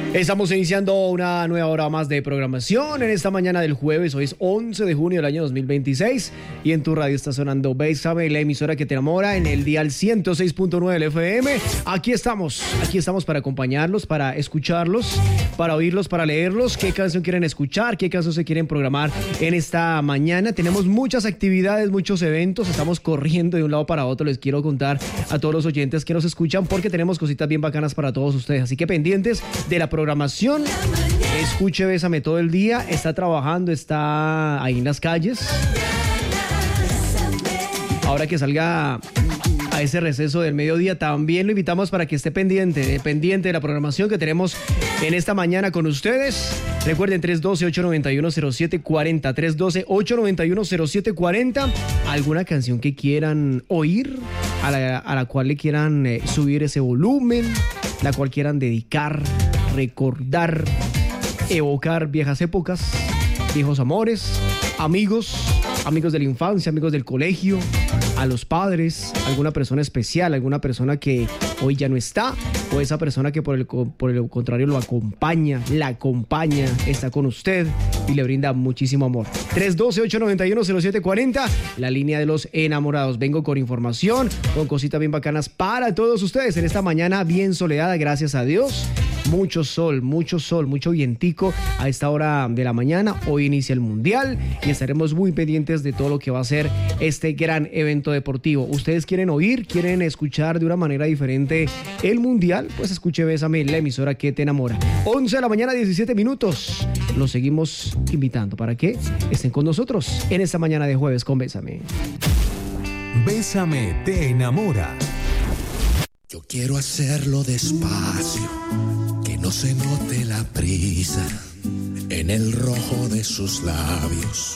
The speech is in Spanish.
Estamos iniciando una nueva hora más de programación en esta mañana del jueves. Hoy es 11 de junio del año 2026 y en tu radio está sonando Bésame, la emisora que te enamora, en el dial 106.9 del FM. Aquí estamos para acompañarlos, para escucharlos, para oírlos, para leerlos. ¿Qué canción quieren escuchar? ¿Qué canción se quieren programar en esta mañana? Tenemos muchas actividades, muchos eventos. Estamos corriendo de un lado para otro. Les quiero contar a todos los oyentes que nos escuchan porque tenemos cositas bien bacanas para todos ustedes. Así que pendientes de la programación. Escuche Bésame todo el día. Está trabajando, está ahí en las calles. Ahora que salga a ese receso del mediodía, también lo invitamos para que esté pendiente de la programación que tenemos en esta mañana con ustedes. Recuerden 312-891-0740, 312-891-0740. ¿Alguna canción que quieran oír, a la cual le quieran subir ese volumen, la cual quieran dedicar, recordar, evocar viejas épocas, viejos amores, amigos de la infancia, amigos del colegio, a los padres, alguna persona especial, alguna persona que hoy ya no está, o esa persona que por el contrario lo acompaña, la acompaña, está con usted y le brinda muchísimo amor? 312-891-0740, la línea de los enamorados. Vengo con información, con cositas bien bacanas para todos ustedes en esta mañana bien soleada, gracias a Dios. Mucho sol, mucho vientico a esta hora de la mañana. Hoy inicia el Mundial y estaremos muy pendientes de todo lo que va a ser este gran evento deportivo. ¿Ustedes quieren oír, quieren escuchar de una manera diferente el Mundial? Pues escuche Bésame, la emisora que te enamora. 11 de la mañana, 17 minutos. Los seguimos invitando para que estén con nosotros en esta mañana de jueves con Bésame. Bésame te enamora. Yo quiero hacerlo despacio, que no se note la prisa en el rojo de sus labios.